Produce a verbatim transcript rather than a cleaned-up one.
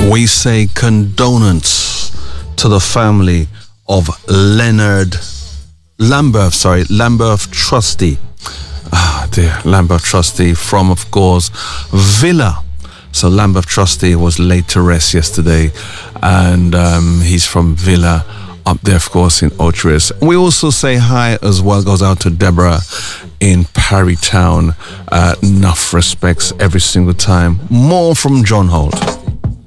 We say condolence to the family of Leonard Lambert, sorry, Lambert Trusty. Ah, dear, Lambert Trusty from, of course, Villa. So Lambert Trusty was laid to rest yesterday, and um, he's from Villa, up there, of course, in Otris. We also say hi as well, goes out to Deborah in Parry Town. Uh, enough respects every single time. More from John Holt.